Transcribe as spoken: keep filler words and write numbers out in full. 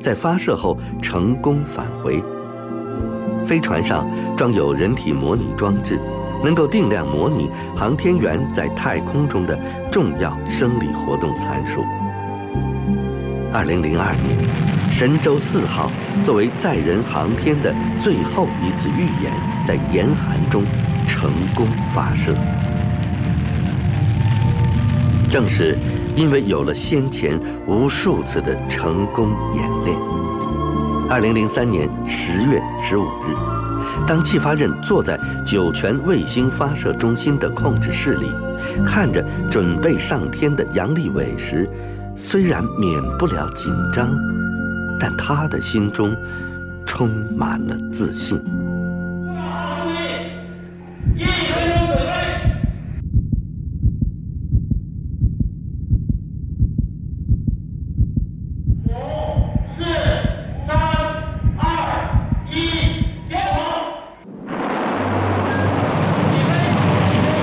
在发射后成功返回。飞船上装有人体模拟装置，能够定量模拟航天员在太空中的重要生理活动参数。二零零二年，神舟四号作为载人航天的最后一次预演，在严寒中成功发射。正是因为有了先前无数次的成功演练，二零零三年十月十五日，当季发任坐在酒泉卫星发射中心的控制室里，看着准备上天的杨利伟时，虽然免不了紧张，但他的心中充满了自信。